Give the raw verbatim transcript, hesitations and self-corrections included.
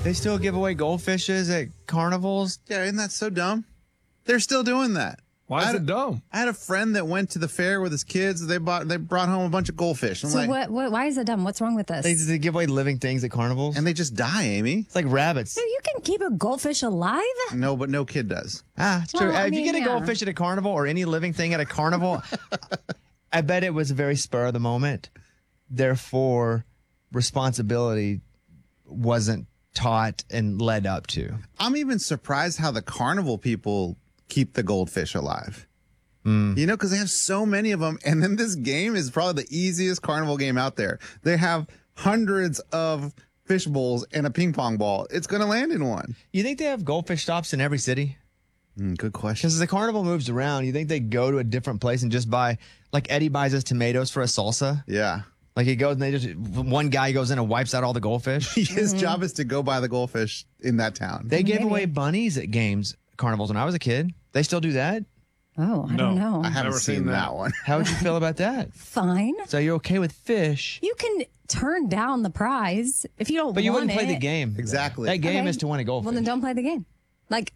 They still give away goldfishes at carnivals? Yeah, isn't that so dumb? They're still doing that. Why I is had, it dumb? I had a friend that went to the fair with his kids. They bought, they brought home a bunch of goldfish. I'm So like, what, what? Why is it dumb? What's wrong with this? They, they give away living things at carnivals? and they just die, Amy. It's like rabbits. So you can keep a goldfish alive? No, but no kid does. Ah, it's true. Well, I if mean, you get a yeah. goldfish at a carnival or any living thing at a carnival, I bet it was a very spur of the moment. Therefore, responsibility wasn't taught and led up to. I'm even surprised how the carnival people keep the goldfish alive. Mm. You know, because they have so many of them. And then this game is probably the easiest carnival game out there. They have hundreds of fish bowls and a ping pong ball. It's going to land in one. You think they have goldfish stops in every city? Mm, good question. Because the carnival moves around, you think they go to a different place and just buy, like Eddie buys us tomatoes for a salsa? Yeah. Like he goes and they just, one guy goes in and wipes out all the goldfish. His job is to go buy the goldfish in that town. They gave Maybe. away bunnies at games, carnivals when I was a kid. They still do that? Oh, I No. don't know. I haven't Never seen, seen that. that. one. How would you feel about that? Fine. So you're okay with fish, You can turn down the prize if you don't but you want wouldn't play it. the game. Exactly. That game Okay. is to win a goldfish. Well, then don't play the game. Like,